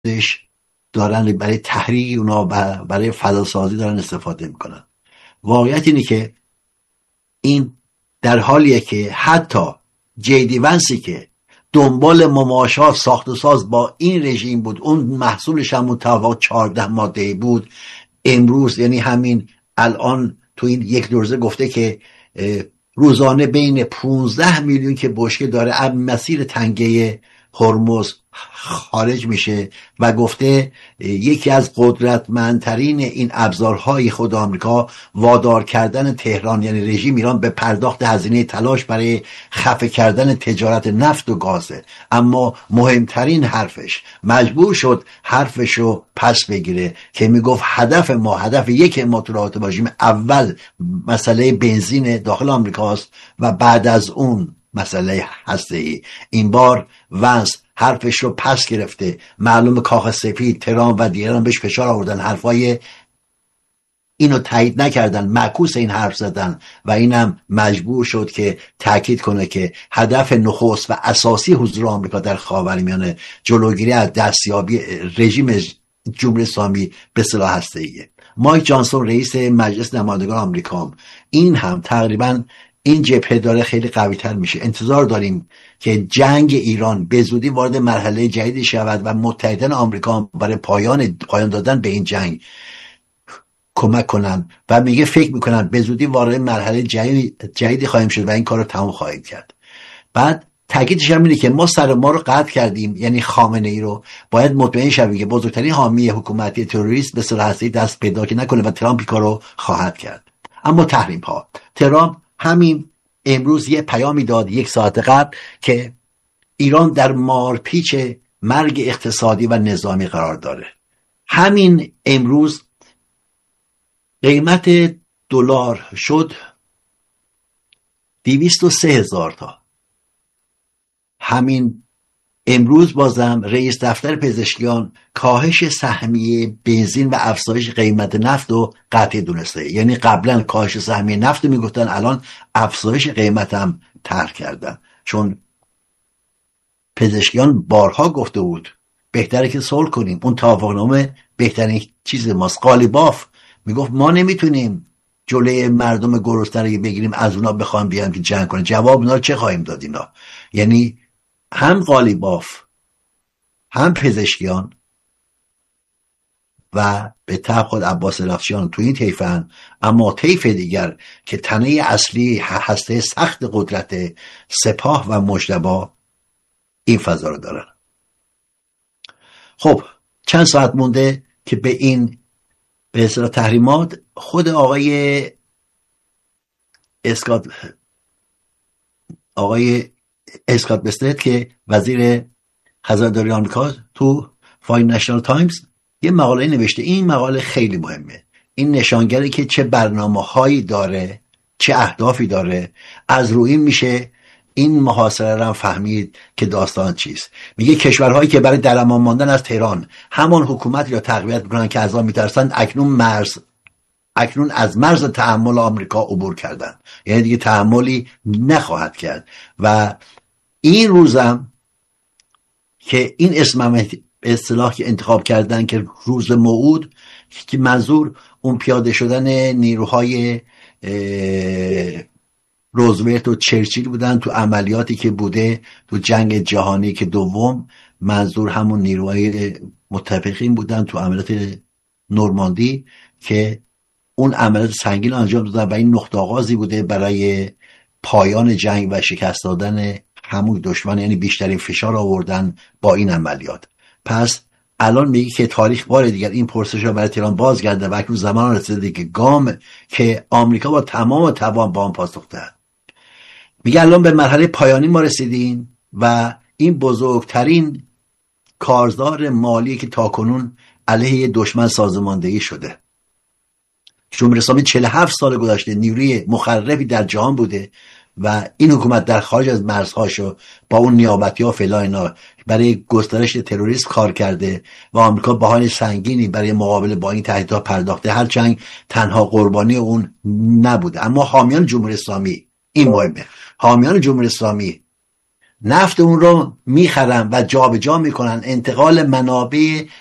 دارن برای تحریک اونا برای فضاسازی دارن استفاده میکنن. واقعیت اینه که این در حالیه که حتی جیدی ونسی که دنبال مماشات ساخت و ساز با این رژیم بود، اون محصولش هم متفاوت 14 ماده‌ای بود، امروز یعنی همین الان تو این یک روزه گفته که روزانه بین 15 میلیون که بشکه داره از مسیر تنگه هرمز خارج میشه و گفته یکی از قدرتمندترین این ابزارهای خود آمریکا وادار کردن تهران یعنی رژیم ایران به پرداخت هزینه تلاش برای خفه کردن تجارت نفت و گازه. اما مهمترین حرفش مجبور شد حرفشو پس بگیره که میگفت هدف یک ما تو رابطه با رژیم اول مسئله بنزین داخل آمریکاست و بعد از اون مسئله هسته‌ای. این بار ونس حرفش رو پس گرفته. معلوم کاخ سفید، ترامپ و دیگران بهش فشار آوردن، حرفای اینو تایید نکردن، معکوس این حرف زدن و اینم مجبور شد که تاکید کنه که هدف نخست و اساسی حضور آمریکا در خاورمیانه جلوگیری از دستیابی رژیم جمهوری اسلامی به سلاح هسته‌ایه. مایک جانسون رئیس مجلس نمایندگان آمریکا، این هم تقریباً این جبهه داره خیلی قوی تر میشه. انتظار داریم که جنگ ایران به زودی وارد مرحله جدیدی شود و متحدان آمریکا برای پایان دادن به این جنگ کمک کنن و میگه فکر میکنن به زودی وارد مرحله جدیدی خواهیم شد و این کار رو تمام خواهیم کرد. بعد تاکیدش هم اینه که ما سر ما رو قطع کردیم، یعنی خامنه ای رو باید مطمئن شویم که بزرگترین حامی حکومتی تروریست به سلاح هسته‌ای دست پیدا نکنه و ترامپ این کار رو خواهد کرد. اما تحریم ها، ترامپ همین امروز یه پیامی داد 1 ساعت قبل که ایران در مارپیچ مرگ اقتصادی و نظامی قرار داره. همین امروز قیمت دلار شد 203,000 تا. همین امروز بازم رئیس دفتر پزشکیان کاهش سهمیه بنزین و افزایش قیمت نفت رو قطعی دونسته. یعنی قبلا کاهش سهمیه نفت رو میگفتن، الان افزایش قیمت هم طرح کردن، چون پزشکیان بارها گفته بود بهتره که صلح کنیم. اون توافقنامه بهترین چیز ماست. قالیباف میگفت ما نمیتونیم جلوی مردم گرسنه رو بگیریم از اونا بخوام بیان که جنگ کنن. جواب اونا چه خواهیم داد؟ اینا یعنی هم قالیباف هم پزشکیان و به طبع خود عباس رفشیان تو این طیفن، اما طیف دیگر که تنه اصلی هسته سخت قدرت سپاه و مجتبی این فضا رو دارن. خب چند ساعت مونده که به این به اصطلاح تحریمات خود آقای اسکات بسترت که وزیر خزانداری آمریکا تو فاینانشال تایمز یه مقاله نوشته. این مقاله خیلی مهمه. این نشانگره که چه برنامه‌هایی داره، چه اهدافی داره. از روی این میشه این محاصره رو فهمید که داستان چیست. میگه کشورهایی که برای در امان ماندن از تهران همان حکومت را تقویت میکنن که از آن میترسن اکنون از مرز تحمل آمریکا عبور کردن، یعنی دیگه تحملی نخواهد کرد. و این روزم که این اسم به اصطلاح که انتخاب کردن که روز موعود، که منظور اون پیاده شدن نیروهای روزولت و چرچیل بودن تو عملیاتی که بوده تو جنگ جهانی که دوم. منظور همون نیروهای متفقین بودن تو عملیات نورماندی که اون عملیات سنگین انجام دادن و این نقطه آغازی بوده برای پایان جنگ و شکست دادن همون دشمن، یعنی بیشترین فشار آوردن با این عملیات. پس الان میگه که تاریخ بار دیگر این پرسش رو برای تهران بازگرده و اکنون زمان رسیده که گام که آمریکا با تمام توان با آن پاسخ دهد. میگه الان به مرحله پایانی ما رسیدیم و این بزرگترین کارزار مالی که تاکنون علیه دشمن سازماندهی شده. جمهوری اسلامی 47 سال گذشته نیروی مخربی در جهان بوده و این حکومت در خارج از مرزهاشو با اون نیابتی ها فعلا اینا برای گسترش تروریسم کار کرده و آمریکا بهانه سنگینی برای مقابله با این تهدیدها پرداخته. هرچند تنها قربانی اون نبوده، اما حامیان جمهوری اسلامی، این مهمه، حامیان جمهوری اسلامی نفت اون رو میخرن و جابجا میکنن، انتقال منابع